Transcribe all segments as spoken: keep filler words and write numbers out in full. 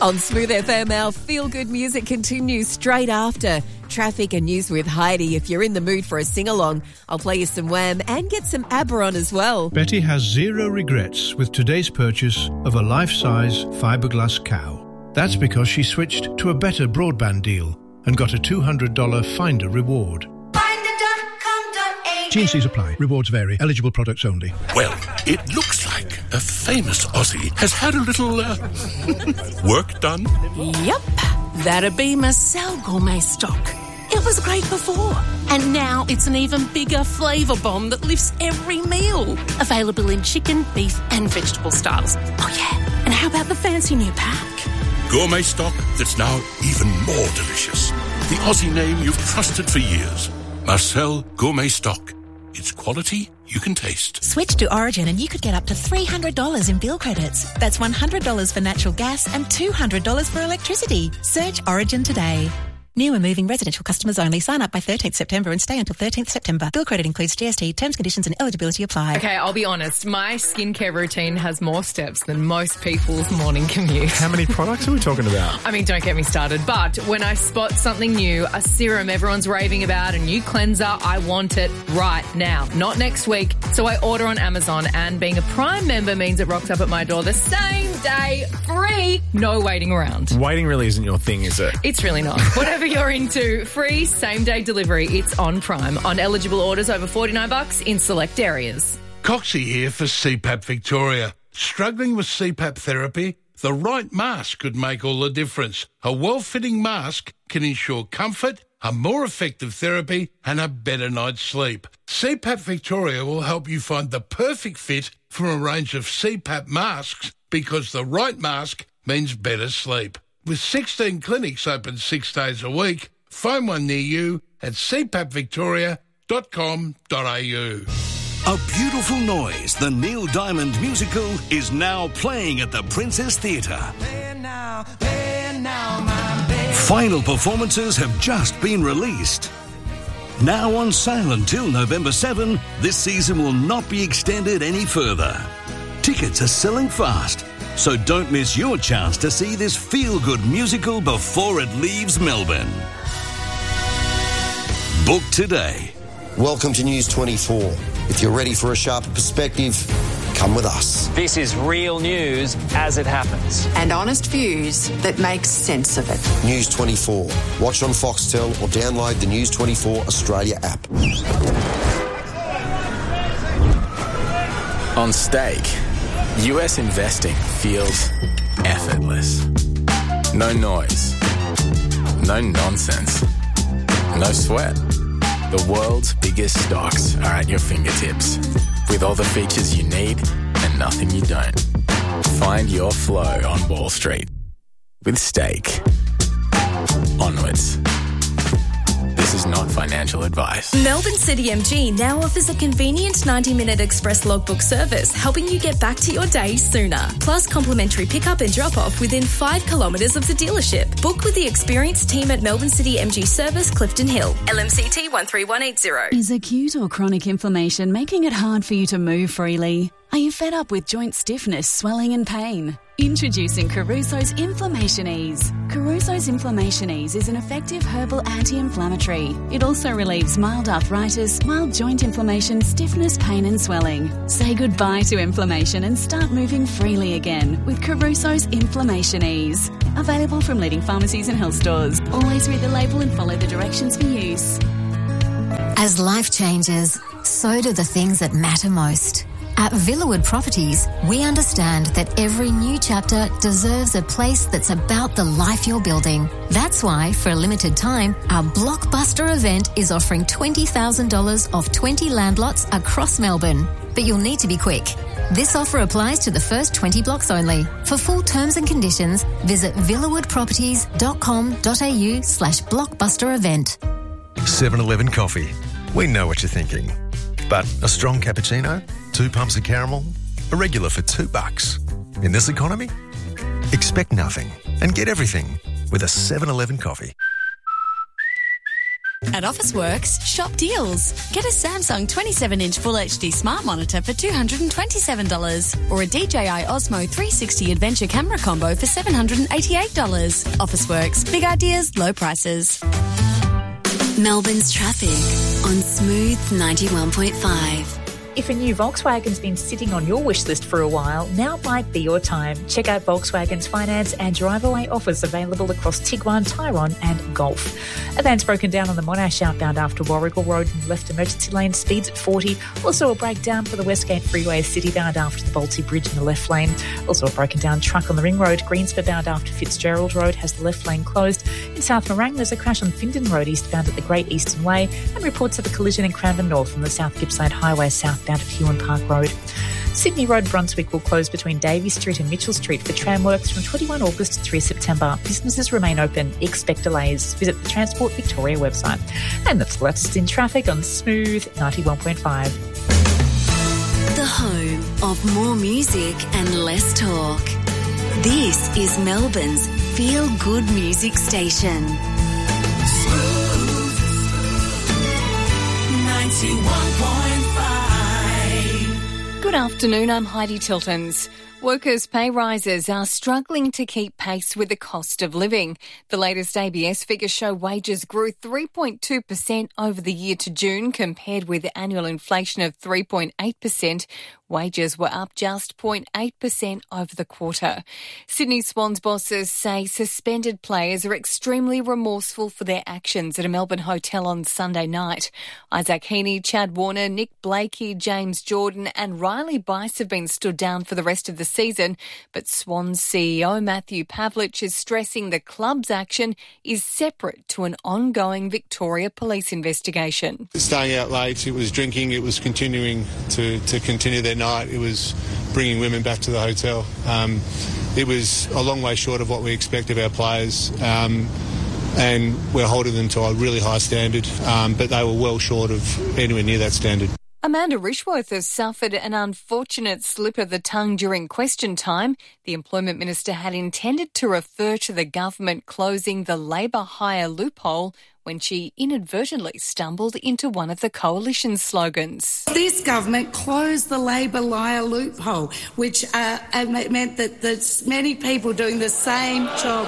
On Smooth F M, our feel-good music continues straight after traffic and news with Heidi. If you're in the mood for a sing-along, I'll play you some Wham and get some ABBA on as well. Betty has zero regrets with today's purchase of a life-size fiberglass cow. That's because she switched to a better broadband deal and got a two hundred dollars Finder reward. G and C's apply. Rewards vary. Eligible products only. Well, it looks like a famous Aussie has had a little uh, work done. Yep, that'd be Marcel Gourmet Stock. It was great before, and now it's an even bigger flavour bomb that lifts every meal. Available in chicken, beef and vegetable styles. Oh yeah, and how about the fancy new pack? Gourmet Stock that's now even more delicious. The Aussie name you've trusted for years. Marcel Gourmet Stock. It's quality you can taste. Switch to Origin and you could get up to three hundred dollars in bill credits. That's one hundred dollars for natural gas and two hundred dollars for electricity. Search Origin today. New and moving residential customers only. Sign up by thirteenth September and stay until thirteenth September. Bill credit includes G S T. Terms, conditions and eligibility apply. Okay, I'll be honest. My skincare routine has more steps than most people's morning commute. How many products are we talking about? I mean, don't get me started. But when I spot something new, a serum everyone's raving about, a new cleanser, I want it right now, not next week. So I order on Amazon, and being a Prime member means it rocks up at my door the same day, free, no waiting around. Waiting really isn't your thing, is it? It's really not. Whatever you're into, free same-day delivery. It's on Prime. On eligible orders over forty-nine bucks in select areas. Coxie here for C PAP Victoria. Struggling with C PAP therapy? The right mask could make all the difference. A well-fitting mask can ensure comfort, a more effective therapy and a better night's sleep. C PAP Victoria will help you find the perfect fit from a range of C PAP masks, because the right mask means better sleep. With sixteen clinics open six days a week, phone one near you at c pap victoria dot com dot a u. A Beautiful Noise, the Neil Diamond musical, is now playing at the Princess Theatre. Final performances have just been released. Now on sale until November seventh, this season will not be extended any further. Tickets are selling fast, so don't miss your chance to see this feel-good musical before it leaves Melbourne. Book today. Welcome to News twenty-four. If you're ready for a sharper perspective, come with us. This is real news as it happens. And honest views that make sense of it. News twenty-four. Watch on Foxtel or download the News twenty-four Australia app. On Stake, U S investing feels effortless. No noise. No nonsense. No sweat. The world's biggest stocks are at your fingertips, with all the features you need and nothing you don't. Find your flow on Wall Street with Stake. Onwards. This is not financial advice. Melbourne City M G now offers a convenient ninety-minute express logbook service, helping you get back to your day sooner. Plus complimentary pickup and drop-off within five kilometres of the dealership. Book with the experienced team at Melbourne City M G Service, Clifton Hill. L M C T one three one eight zero. Is acute or chronic inflammation making it hard for you to move freely? Are you fed up with joint stiffness, swelling and pain? Introducing Caruso's Inflammation Ease. Caruso's Inflammation Ease is an effective herbal anti-inflammatory. It also relieves mild arthritis, mild joint inflammation, stiffness, pain and swelling. Say goodbye to inflammation and start moving freely again with Caruso's Inflammation Ease. Available from leading pharmacies and health stores. Always read the label and follow the directions for use. As life changes, so do the things that matter most. At Villawood Properties, we understand that every new chapter deserves a place that's about the life you're building. That's why, for a limited time, our blockbuster event is offering twenty thousand dollars off twenty land lots across Melbourne. But you'll need to be quick. This offer applies to the first twenty blocks only. For full terms and conditions, visit villawood properties dot com dot a u slash blockbuster event. seven eleven Coffee. We know what you're thinking. But a strong cappuccino, two pumps of caramel, a regular for two bucks. In this economy, expect nothing and get everything with a seven eleven Coffee. At Officeworks, shop deals. Get a Samsung twenty-seven inch Full H D smart monitor for two hundred twenty-seven dollars or a D J I Osmo three sixty Adventure camera combo for seven hundred eighty-eight dollars. Officeworks, big ideas, low prices. Melbourne's traffic on Smooth ninety-one point five. If a new Volkswagen's been sitting on your wish list for a while, now might be your time. Check out Volkswagen's finance and drive-away offers available across Tiguan, Tyrone and Golf. A van's broken down on the Monash outbound after Warrigal Road in the left emergency lane, speeds at forty. Also a breakdown for the Westgate Freeway citybound after the Balti Bridge in the left lane. Also a broken down truck on the Ring Road, Greensborough bound after Fitzgerald Road has the left lane closed. In South Morang, there's a crash on Findon Road eastbound at the Great Eastern Way, and reports of a collision in Cranbourne North on the South Gippsland Highway southbound of Huon Park Road. Sydney Road Brunswick will close between Davey Street and Mitchell Street for tram works from twenty-first of August to third of September. Businesses remain open. Expect delays. Visit the Transport Victoria website. And that's the latest in traffic on Smooth ninety-one point five. The home of more music and less talk. This is Melbourne's feel-good music station. Smooth ninety-one point five. Good afternoon, I'm Heidi Tiltons. Workers' pay rises are struggling to keep pace with the cost of living. The latest A B S figures show wages grew three point two percent over the year to June compared with annual inflation of three point eight percent. Wages were up just zero point eight percent over the quarter. Sydney Swans bosses say suspended players are extremely remorseful for their actions at a Melbourne hotel on Sunday night. Isaac Heaney, Chad Warner, Nick Blakey, James Jordan and Riley Bice have been stood down for the rest of the season, but Swans C E O Matthew Pavlich is stressing the club's action is separate to an ongoing Victoria Police investigation. Staying out late, it was drinking, it was continuing to, to continue their night, it was bringing women back to the hotel. Um, it was a long way short of what we expect of our players, um, and we're holding them to a really high standard, um, but they were well short of anywhere near that standard. Amanda Rishworth has suffered an unfortunate slip of the tongue during question time. The Employment Minister had intended to refer to the government closing the labour hire loophole when she inadvertently stumbled into one of the coalition slogans. This government closed the labour hire loophole, which uh, meant that there's many people doing the same job.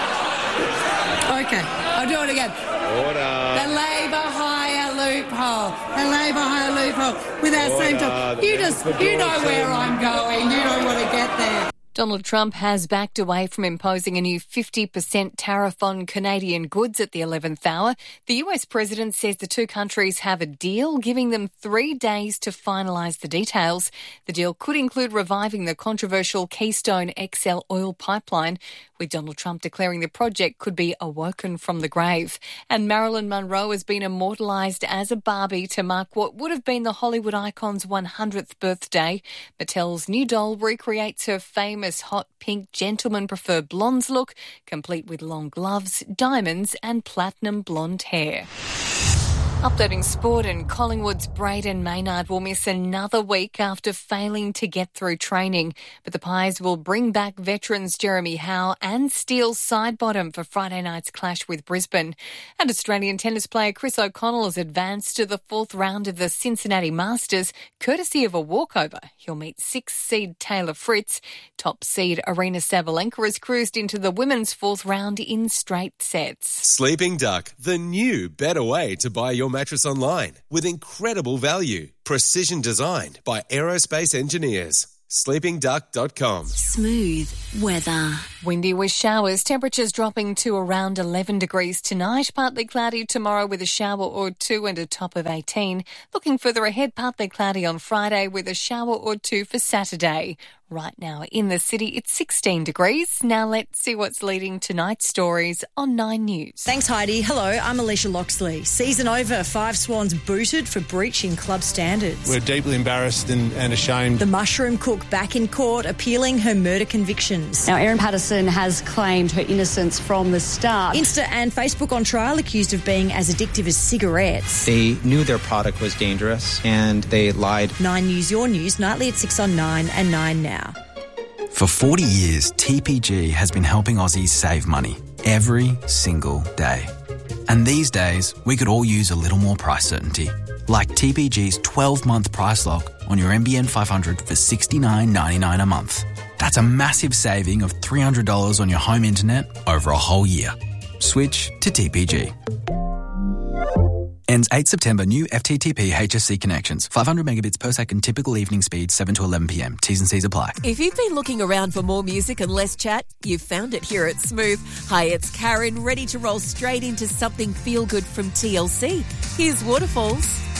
Okay, I'll do it again. Order. The labour hire loophole. The labour hire loophole with our Order. same job. You just, you know where I'm going. You don't want to get there. Donald Trump has backed away from imposing a new fifty percent tariff on Canadian goods at the eleventh hour. The U S president says the two countries have a deal, giving them three days to finalise the details. The deal could include reviving the controversial Keystone X L oil pipeline, with Donald Trump declaring the project could be awoken from the grave. And Marilyn Monroe has been immortalised as a Barbie to mark what would have been the Hollywood icon's one hundredth birthday. Mattel's new doll recreates her famous hot pink gentleman preferred blondes look, complete with long gloves, diamonds and platinum blonde hair. Updating sport, and Collingwood's Braden Maynard will miss another week after failing to get through training. But the Pies will bring back veterans Jeremy Howe and Steele Sidebottom for Friday night's clash with Brisbane. And Australian tennis player Chris O'Connell has advanced to the fourth round of the Cincinnati Masters, courtesy of a walkover. He'll meet sixth seed Taylor Fritz. Top seed Arina Sabalenka has cruised into the women's fourth round in straight sets. Sleeping Duck, the new better way to buy your mattress online with incredible value. Precision designed by aerospace engineers. sleeping duck dot com. Smooth weather. Windy with showers, temperatures dropping to around eleven degrees tonight. Partly cloudy tomorrow with a shower or two and a top of eighteen. Looking further ahead, partly cloudy on Friday with a shower or two for Saturday. Right now in the city, it's sixteen degrees. Now let's see what's leading tonight's stories on Nine News. Thanks, Heidi. Hello, I'm Alicia Loxley. Season over, five Swans booted for breaching club standards. We're deeply embarrassed and, and ashamed. The mushroom cook back in court appealing her murder convictions. Now, Erin Patterson has claimed her innocence from the start. Insta and Facebook on trial accused of being as addictive as cigarettes. They knew their product was dangerous and they lied. Nine News, your news, nightly at six on nine and nine now. For forty years, T P G has been helping Aussies save money every single day. And these days, we could all use a little more price certainty. Like T P G's twelve-month price lock on your N B N five hundred for sixty-nine ninety-nine a month. That's a massive saving of three hundred dollars on your home internet over a whole year. Switch to T P G. Ends eighth September. New F T T P H S C connections. five hundred megabits per second. Typical evening speed seven to eleven p.m. T's and C's apply. If you've been looking around for more music and less chat, you've found it here at Smooth. Hi, it's Karen, ready to roll straight into something feel-good from T L C. Here's Waterfalls.